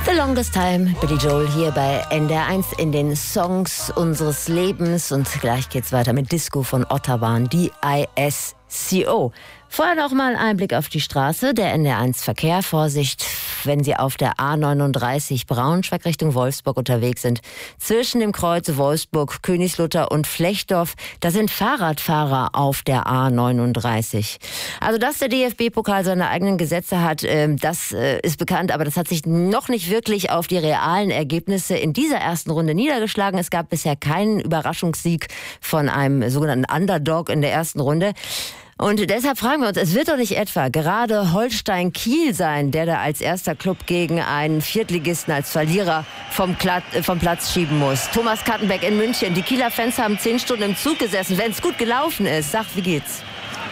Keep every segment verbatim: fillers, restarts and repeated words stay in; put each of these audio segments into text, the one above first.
The Longest Time, Billy Joel hier bei N D R eins in den Songs unseres Lebens. Und gleich geht's weiter mit Disco von Ottawan, D I S C O. Vorher noch mal ein Blick auf die Straße, der N D R eins Verkehr. Vorsicht, wenn Sie auf der A neununddreißig Braunschweig Richtung Wolfsburg unterwegs sind. Zwischen dem Kreuz Wolfsburg, Königslutter und Flechtdorf, da sind Fahrradfahrer auf der A neununddreißig. Also, dass der D F B-Pokal seine eigenen Gesetze hat, das ist bekannt, aber das hat sich noch nicht wirklich auf die realen Ergebnisse in dieser ersten Runde niedergeschlagen. Es gab bisher keinen Überraschungssieg von einem sogenannten Underdog in der ersten Runde. Und deshalb fragen wir uns, es wird doch nicht etwa gerade Holstein Kiel sein, der da als erster Club gegen einen Viertligisten als Verlierer vom, Kla- vom Platz schieben muss. Thomas Kattenbeck in München. Die Kieler Fans haben zehn Stunden im Zug gesessen, wenn es gut gelaufen ist. Sag, wie geht's?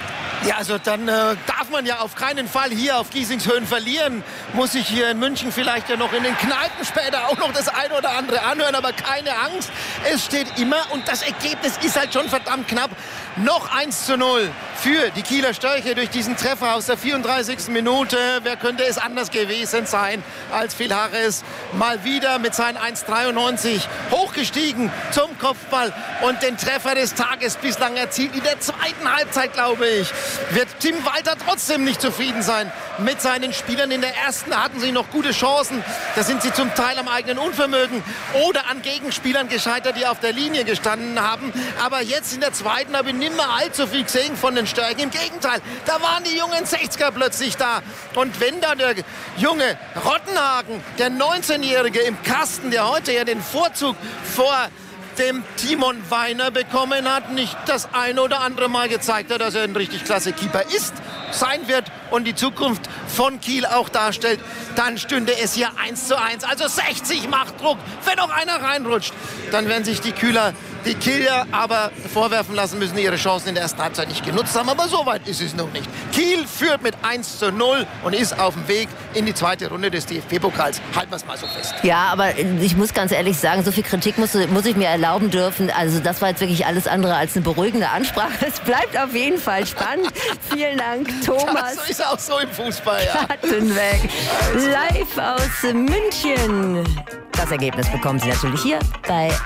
Ja, also dann äh, darf man ja auf keinen Fall hier auf Giesingshöhen verlieren. Muss ich hier in München vielleicht ja noch in den Kneipen später auch noch das eine oder andere anhören. Aber keine Angst, es steht immer und das Ergebnis ist halt schon verdammt knapp. Noch eins zu null für die Kieler Störche durch diesen Treffer aus der vierunddreißigsten Minute. Wer könnte es anders gewesen sein als Phil Harris? Mal wieder mit seinen eins dreiundneunzig hochgestiegen zum Kopfball und den Treffer des Tages bislang erzielt. In der zweiten Halbzeit, glaube ich, wird Tim Walter trotzdem nicht zufrieden sein mit seinen Spielern. In der ersten hatten sie noch gute Chancen. Da sind sie zum Teil am eigenen Unvermögen oder an Gegenspielern gescheitert, die auf der Linie gestanden haben. Aber jetzt in der zweiten habe ich nicht mehr allzu viel gesehen von den Störchen. Im Gegenteil, da waren die jungen sechziger plötzlich da. Und wenn da der junge Rottenhagen, der neunzehnjährige im Kasten, der heute ja den Vorzug vor dem Timon Weiner bekommen hat, nicht das ein oder andere Mal gezeigt hat, dass er ein richtig klasse Keeper ist, sein wird und die Zukunft von Kiel auch darstellt, dann stünde es hier eins zu eins. Also sechzig macht Druck. Wenn noch einer reinrutscht, dann werden sich die Kühler, die Kieler aber vorwerfen lassen müssen, ihre Chancen in der ersten Halbzeit nicht genutzt haben. Aber so weit ist es noch nicht. Kiel führt mit eins zu null und ist auf dem Weg in die zweite Runde des D F B-Pokals. Halten wir es mal so fest. Ja, aber ich muss ganz ehrlich sagen, so viel Kritik muss, muss ich mir erlauben dürfen. Also das war jetzt wirklich alles andere als eine beruhigende Ansprache. Es bleibt auf jeden Fall spannend. Vielen Dank, Thomas. Das ist auch so im Fußball, ja. Kattenbeck. Live aus München. Das Ergebnis bekommen Sie natürlich hier bei